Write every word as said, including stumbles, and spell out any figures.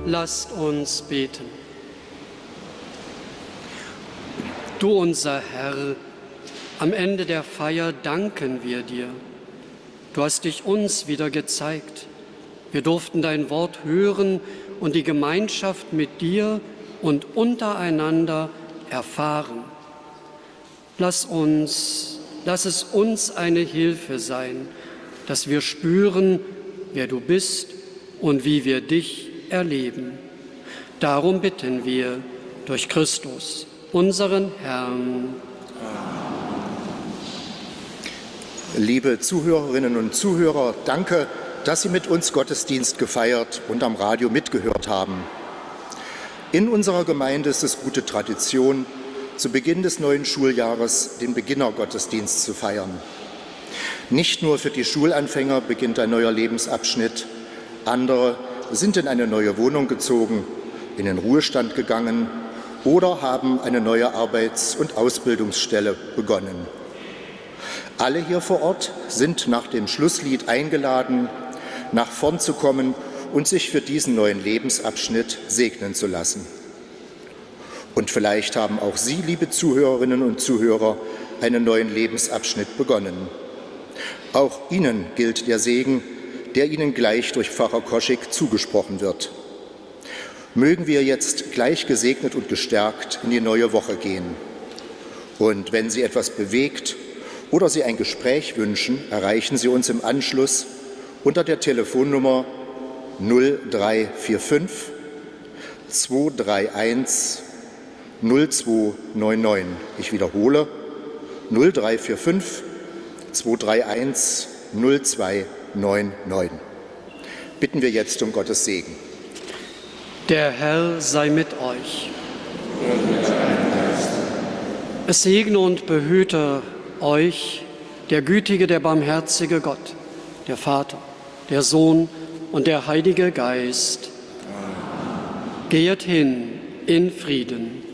Lasst uns beten. Du unser Herr, am Ende der Feier danken wir dir. Du hast dich uns wieder gezeigt. Wir durften dein Wort hören und die Gemeinschaft mit dir und untereinander erfahren. Lass uns, lass es uns eine Hilfe sein, dass wir spüren, wer du bist und wie wir dich erleben. Darum bitten wir durch Christus, unseren Herrn. Liebe Zuhörerinnen und Zuhörer, danke, dass Sie mit uns Gottesdienst gefeiert und am Radio mitgehört haben. In unserer Gemeinde ist es gute Tradition, zu Beginn des neuen Schuljahres den Beginnergottesdienst zu feiern. Nicht nur für die Schulanfänger beginnt ein neuer Lebensabschnitt, andere sind in eine neue Wohnung gezogen, in den Ruhestand gegangen oder haben eine neue Arbeits- und Ausbildungsstelle begonnen. Alle hier vor Ort sind nach dem Schlusslied eingeladen, nach vorn zu kommen und sich für diesen neuen Lebensabschnitt segnen zu lassen. Und vielleicht haben auch Sie, liebe Zuhörerinnen und Zuhörer, einen neuen Lebensabschnitt begonnen. Auch Ihnen gilt der Segen, der Ihnen gleich durch Pfarrer Koschik zugesprochen wird. Mögen wir jetzt gleich gesegnet und gestärkt in die neue Woche gehen. Und wenn Sie etwas bewegt oder Sie ein Gespräch wünschen, erreichen Sie uns im Anschluss unter der Telefonnummer null drei vier fünf zwei drei eins null zwei neun neun. Ich wiederhole null drei vier fünf zwei drei eins null zwei neun neun. Bitten wir jetzt um Gottes Segen. Der Herr sei mit euch. Es segne und behüte euch der gütige, der barmherzige Gott, der Vater, der Sohn und der Heilige Geist. Geht hin in Frieden.